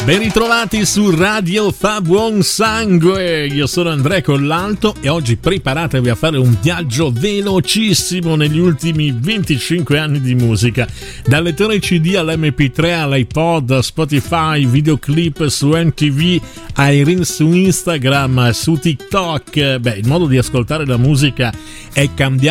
Ben ritrovati su Radio Fa Buon Sangue, io sono Andrea Collalto e oggi preparatevi a fare un viaggio velocissimo negli ultimi 25 anni di musica, dal lettore CD all'MP3, all'iPod, Spotify, videoclip su MTV, ai Reels su Instagram, su TikTok. Il modo di ascoltare la musica è cambiato